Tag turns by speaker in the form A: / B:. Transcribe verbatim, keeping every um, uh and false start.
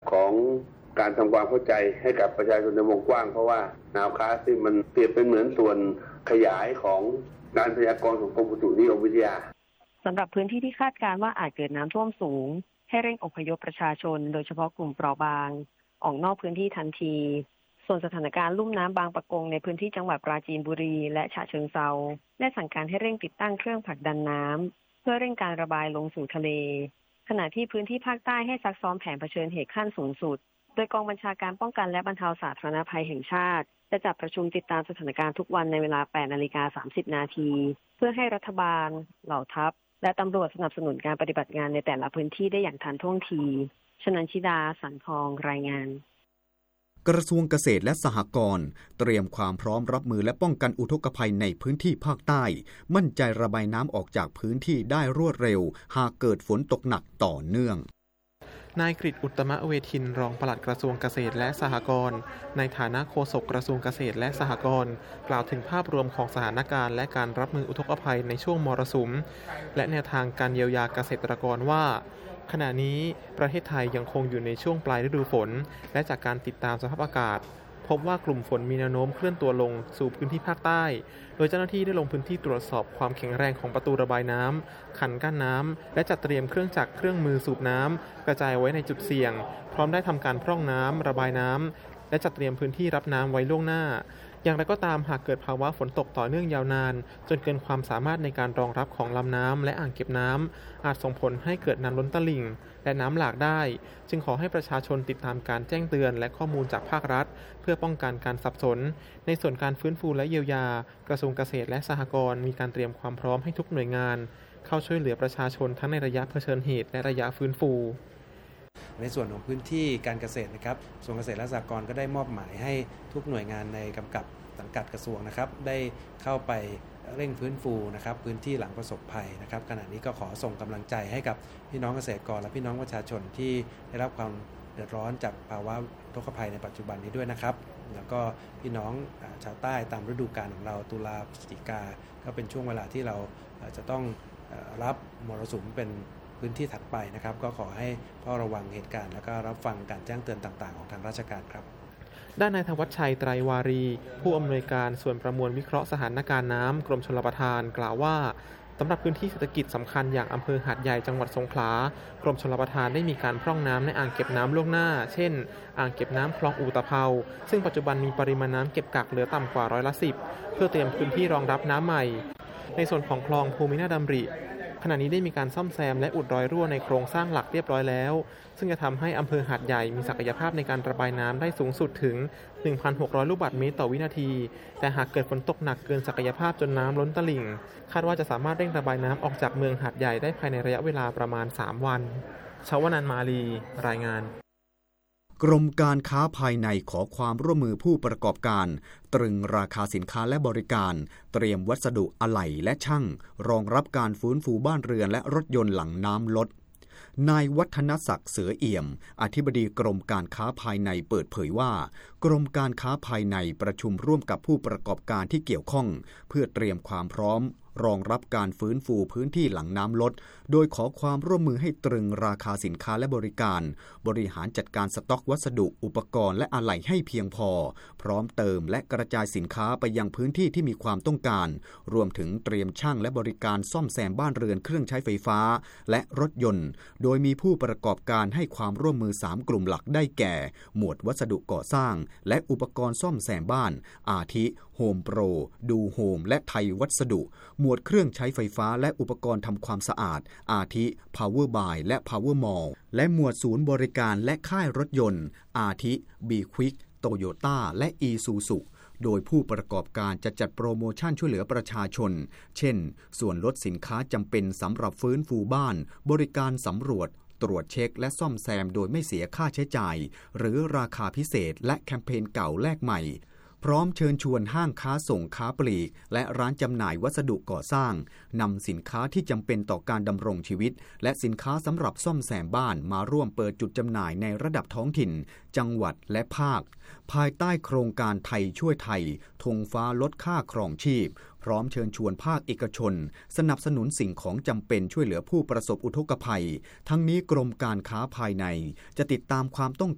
A: ของการทำความเข้าใจให้กับประชาชนในวงกว้างเพราะว่าแนวคาสที่มันเปรียบเป็นเหมือนส่วนขยายของการพยากรณ์ของกรมอุตุนิยมวิทยา
B: สำหรับพื้นที่ที่คาดการณ์ว่าอาจเกิดน้ำท่วมสูงให้เร่งอพยพประชาชนโดยเฉพาะกลุ่มเปราะบางออกนอกพื้นที่ทันทีส่วนสถานการณ์ลุ่มน้ำบางปะกงในพื้นที่จังหวัดปราจีนบุรีและฉะเชิงเทราได้สั่งการให้เร่งติดตั้งเครื่องผลักดันน้ำเพื่อเร่งการระบายลงสู่ทะเลขณะที่พื้นที่ภาคใต้ให้ซักซ้อมแผนเผชิญเหตุขั้นสูงสุดโดยกองบัญชาการป้องกันและบรรเทาสาธารณภัยแห่งชาติจะจัดประชุมติดตามสถานการณ์ทุกวันในเวลา แปดนาฬิกาสามสิบนาทีเพื่อให้รัฐบาลเหล่าทัพและตำรวจสนับสนุนการปฏิบัติงานในแต่ละพื้นที่ได้อย่างทันท่วงทีชนันชิดาสันทองรายงาน
C: กระทรวงเกษตรและสหกรณ์เตรียมความพร้อมรับมือและป้องกันอุทกภัยในพื้นที่ภาคใต้มั่นใจระบายน้ำออกจากพื้นที่ได้รวดเร็วหากเกิดฝนตกหนักต่อเนื่อง
D: นายกฤษ อุตตมเวทินรองปลัดกระทรวงเกษตรและสหกรณ์ในฐานะโฆษกกระทรวงเกษตรและสหกรณ์กล่าวถึงภาพรวมของสถานการณ์และการรับมืออุทกภัยในช่วงมรสุมและแนวทางการเยียวยาเกษตรกรว่าขณะนี้ประเทศไทยยังคงอยู่ในช่วงปลายฤดูฝนและจากการติดตามสภาพอากาศพบว่ากลุ่มฝนมีแนวโน้มเคลื่อนตัวลงสู่พื้นที่ภาคใต้โดยเจ้าหน้าที่ได้ลงพื้นที่ตรวจสอบความแข็งแรงของประตูระบายน้ำคันกั้นน้ำและจัดเตรียมเครื่องจักรเครื่องมือสูบน้ำกระจายไว้ในจุดเสี่ยงพร้อมได้ทำการพร่องน้ำระบายน้ำและจัดเตรียมพื้นที่รับน้ำไว้ล่วงหน้าอย่างไรก็ตามหากเกิดภาวะฝนตกต่อเนื่องยาวนานจนเกินความสามารถในการรองรับของลำน้ำและอ่างเก็บน้ำอาจส่งผลให้เกิดน้ำล้นตลิ่งและน้ำหลากได้จึงขอให้ประชาชนติดตามการแจ้งเตือนและข้อมูลจากภาครัฐเพื่อป้องกันการสับสนในส่วนการฟื้นฟูและเยียวยากระทรวงเกษตรและสหกรณ์มีการเตรียมความพร้อมให้ทุกหน่วยงานเข้าช่วยเหลือประชาชนทั้งในระยะเผชิญเหตุและระยะฟื้นฟู
E: ในส่วนของพื้นที่การเกษตรนะครับกระทรวงเกษตรและสหกรณ์ก็ได้มอบหมายให้ทุกหน่วยงานในกำกับสังกัดกระทรวงนะครับได้เข้าไปเร่งฟื้นฟูนะครับพื้นที่หลังประสบภัยนะครับขณะนี้ก็ขอส่งกำลังใจให้กับพี่น้องเกษตรกรและพี่น้องประชาชนที่ได้รับความเดือดร้อนจากภาวะอุทกภัยในปัจจุบันนี้ด้วยนะครับแล้วก็พี่น้องชาวใต้ตามฤดูกาลของเราตุลาพฤศจิกาก็เป็นช่วงเวลาที่เราจะต้องรับมรสุมเป็นพื้นที่ถัดไปนะครับก็ขอให้เฝ้าระวังเหตุการณ์แล้วก็รับฟังการแจ้งเตือนต่างๆของทางราชการครับ
D: ด้านนายธวัชชัยไตรวารีผู้อำนวยการส่วนประมวลวิเคราะห์สถานการณ์น้ำกรมชลประทานกล่าวว่าสำหรับพื้นที่เศรษฐกิจสำคัญอย่างอำเภอหาดใหญ่จังหวัดสงขลากรมชลประทานได้มีการพร่องน้ำในอ่างเก็บน้ำล่วงหน้าเช่นอ่างเก็บน้ำคลองอู่ตะเภาซึ่งปัจจุบันมีปริมาณน้ำเก็บกักเหลือต่ำกว่าร้อยละสิบเพื่อเตรียมพื้นที่รองรับน้ำใหม่ในส่วนของคลองภูมินาถดำริขณะนี้ได้มีการซ่อมแซมและอุดรอยรั่วในโครงสร้างหลักเรียบร้อยแล้วซึ่งจะทำให้อำเภอหาดใหญ่มีศักยภาพในการระบายน้ำได้สูงสุดถึง หนึ่งพันหกร้อย ลูกบาศก์เมตรต่อวินาทีแต่หากเกิดฝนตกหนักเกินศักยภาพจนน้ำล้นตลิ่งคาดว่าจะสามารถเร่งระบายน้ำออกจากเมืองหาดใหญ่ได้ภายในระยะเวลาประมาณสามวันชวนันท์ มาลีรายงาน
C: กรมการค้าภายในขอความร่วมมือผู้ประกอบการตรึงราคาสินค้าและบริการเตรียมวัสดุอะไหล่และช่างรองรับการฟื้นฟูบ้านเรือนและรถยนต์หลังน้ำลดนายวัฒนศักดิ์เสือเอี่ยมอธิบดีกรมการค้าภายในเปิดเผยว่ากรมการค้าภายในประชุมร่วมกับผู้ประกอบการที่เกี่ยวข้องเพื่อเตรียมความพร้อมรองรับการฟื้นฟูพื้นที่หลังน้ำลดโดยขอความร่วมมือให้ตรึงราคาสินค้าและบริการบริหารจัดการสต็อกวัสดุอุปกรณ์และอะไหล่ให้เพียงพอพร้อมเติมและกระจายสินค้าไปยังพื้นที่ที่มีความต้องการรวมถึงเตรียมช่างและบริการซ่อมแซมบ้านเรือนเครื่องใช้ไฟฟ้าและรถยนต์โดยมีผู้ประกอบการให้ความร่วมมือสามกลุ่มหลักได้แก่หมวดวัสดุก่อสร้างและอุปกรณ์ซ่อมแซมบ้านอาทิโฮมโปรดูโฮมและไทยวัสดุหมวดเครื่องใช้ไฟฟ้าและอุปกรณ์ทำความสะอาดอาทิ Power Buy และ Power Mall และหมวดศูนย์บริการและค่ายรถยนต์อาทิ B Quick Toyota และ Isuzu โดยผู้ประกอบการจะจัดโปรโมชั่นช่วยเหลือประชาชนเช่นส่วนลดสินค้าจำเป็นสำหรับฟื้นฟูบ้านบริการสำรวจตรวจเช็คและซ่อมแซมโดยไม่เสียค่าใช้จ่ายหรือราคาพิเศษและแคมเปญเก่าแลกใหม่พร้อมเชิญชวนห้างค้าส่งค้าปลีกและร้านจำหน่ายวัสดุก่อสร้างนำสินค้าที่จำเป็นต่อการดำรงชีวิตและสินค้าสำหรับซ่อมแซมบ้านมาร่วมเปิดจุดจำหน่ายในระดับท้องถิ่นจังหวัดและภาคภายใต้โครงการไทยช่วยไทยธงฟ้าลดค่าครองชีพพร้อมเชิญชวนภาคเอกชนสนับสนุนสิ่งของจำเป็นช่วยเหลือผู้ประสบอุทกภัยทั้งนี้กรมการค้าภายในจะติดตามความต้อง